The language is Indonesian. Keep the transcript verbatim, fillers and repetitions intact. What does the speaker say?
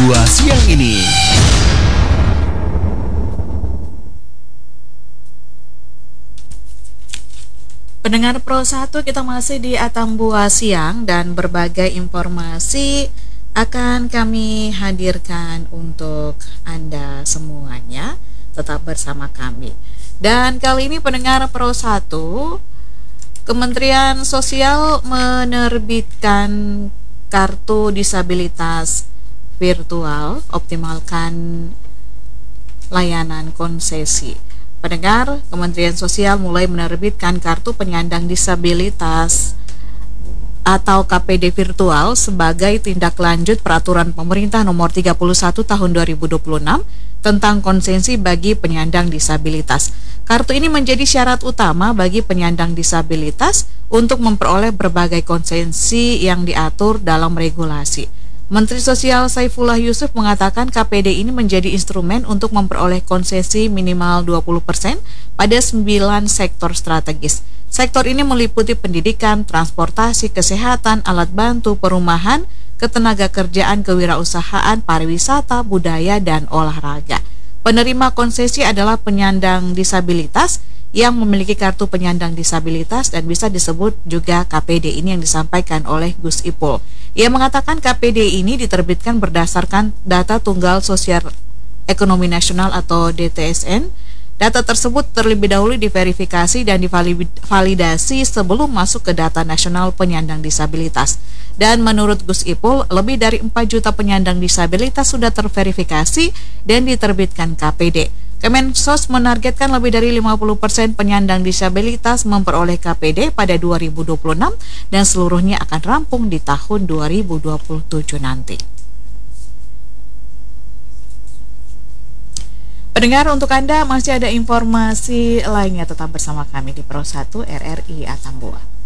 Atambua siang ini. Pendengar Pro satu, kita masih di Atambua siang dan berbagai informasi akan kami hadirkan untuk Anda semuanya. Tetap bersama kami. Dan kali ini pendengar Pro satu, Kementerian Sosial menerbitkan kartu disabilitas virtual, optimalkan layanan konsesi. Pendengar, Kementerian Sosial mulai menerbitkan kartu penyandang disabilitas atau K P D virtual sebagai tindak lanjut peraturan pemerintah nomor tiga puluh satu tahun dua ribu dua puluh enam tentang konsesi bagi penyandang disabilitas. Kartu ini menjadi syarat utama bagi penyandang disabilitas untuk memperoleh berbagai konsesi yang diatur dalam regulasi. Menteri Sosial Saifullah Yusuf mengatakan K P D ini menjadi instrumen untuk memperoleh konsesi minimal dua puluh persen pada sembilan sektor strategis. Sektor ini meliputi pendidikan, transportasi, kesehatan, alat bantu, perumahan, ketenaga kerjaan, kewirausahaan, pariwisata, budaya, dan olahraga. Penerima konsesi adalah penyandang disabilitas yang memiliki kartu penyandang disabilitas dan bisa disebut juga K P D ini yang disampaikan oleh Gus Ipul. Ia mengatakan K P D ini diterbitkan berdasarkan data Tunggal Sosial Ekonomi Nasional atau D T S N. Data tersebut terlebih dahulu diverifikasi dan divalidasi sebelum masuk ke data nasional penyandang disabilitas. Dan menurut Gus Ipul, lebih dari empat juta penyandang disabilitas sudah terverifikasi dan diterbitkan K P D. Kemensos menargetkan lebih dari lima puluh persen penyandang disabilitas memperoleh K P D pada dua ribu dua puluh enam dan seluruhnya akan rampung di tahun dua ribu dua puluh tujuh nanti. Pendengar, untuk Anda masih ada informasi lainnya, tetap bersama kami di Pro satu R R I Atambua.